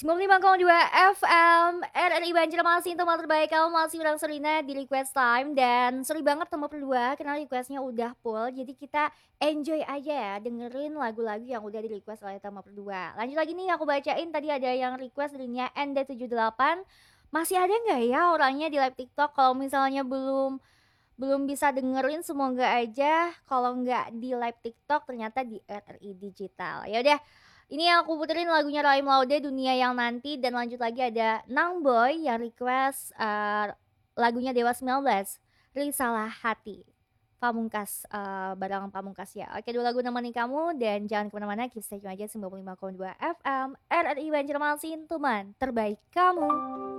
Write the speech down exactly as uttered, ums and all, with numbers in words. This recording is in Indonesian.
sembilan puluh lima koma dua F M R R I Banjarmasin, teman terbaik kamu masih bareng Serina di request time. Dan sorry banget teman berdua karena requestnya udah full. Jadi kita enjoy aja ya dengerin lagu-lagu yang udah di request oleh teman berdua. Lanjut lagi nih, aku bacain tadi ada yang request dirinya N D tujuh delapan. Masih ada nggak ya orangnya di live TikTok? Kalau misalnya belum belum bisa dengerin, semoga aja kalau nggak di live TikTok ternyata di R R I Digital. Ya udah, ini yang aku puterin lagunya Raim Laude, Dunia Yang Nanti. Dan lanjut lagi ada Nang Boy yang request uh, lagunya Dewa sembilan belas, Risalah Hati. Pamungkas, uh, barang Pamungkas ya. Oke, dua lagu nemenin kamu dan jangan kemana-mana, keep stay tune aja sembilan puluh lima koma dua F M R R I Banjarmasin, teman terbaik kamu.